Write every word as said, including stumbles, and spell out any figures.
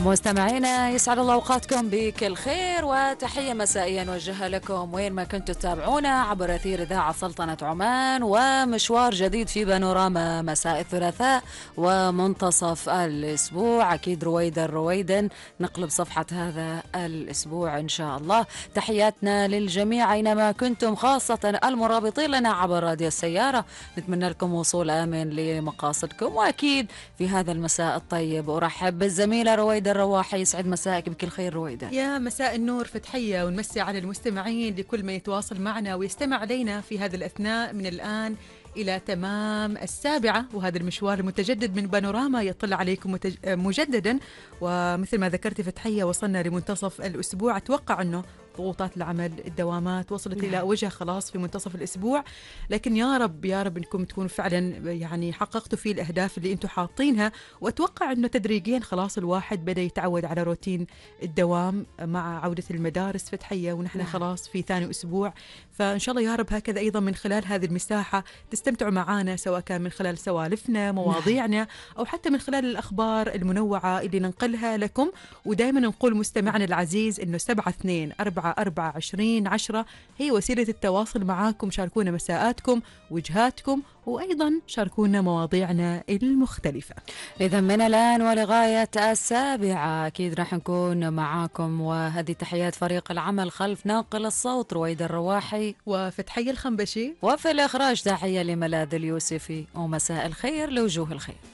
مستمعينا يسعد الله اوقاتكم بكل خير وتحيه مسائيه نوجهها لكم وين ما كنتوا تتابعونا عبر اثير اذاعه سلطنه عمان، ومشوار جديد في بانوراما مساء الثلاثاء ومنتصف الاسبوع. اكيد رويدا رويدا نقلب صفحه هذا الاسبوع ان شاء الله. تحياتنا للجميع اينما كنتم، خاصه المرابطين لنا عبر راديو السياره، نتمنى لكم وصول امن لمقاصدكم. واكيد في هذا المساء الطيب ارحب بالزميله رويدا الرواحي. يسعد مساءك بكل خير رويدا. يا مساء النور فتحية، ونمسي على المستمعين لكل من يتواصل معنا ويستمع علينا في هذا الأثناء من الآن إلى تمام السابعة، وهذا المشوار المتجدد من بانوراما يطلع عليكم متج... مجددا. ومثل ما ذكرت فتحية وصلنا لمنتصف الأسبوع، أتوقع أنه ضغوطات العمل الدوامات وصلت نعم. إلى وجه خلاص في منتصف الأسبوع، لكن يا رب يا رب أنكم تكونوا فعلا يعني حققتوا فيه الأهداف اللي أنتم حاطينها. وأتوقع أنه تدريجيا خلاص الواحد بدأ يتعود على روتين الدوام مع عودة المدارس فتحية، ونحن نعم. خلاص في ثاني أسبوع، فإن شاء الله يا رب هكذا أيضا من خلال هذه المساحة تستمتعوا معنا، سواء كان من خلال سوالفنا مواضيعنا نعم. أو حتى من خلال الأخبار المنوعة اللي ننقلها لكم. ودائما نقول مستمعنا العزيز أنه سبعة اثنين أربعة أربعة عشرين عشرة هي وسيلة التواصل معاكم. شاركونا مساءاتكم وجهاتكم، وأيضا شاركونا مواضيعنا المختلفة. إذا من الآن ولغاية السابعة أكيد راح نكون معاكم، وهذه تحيات فريق العمل خلف ناقل الصوت رويدا الرواحي وفتحية الخنبشي، وفي الإخراج تحية لملاذ اليوسفي، ومساء الخير لوجوه الخير.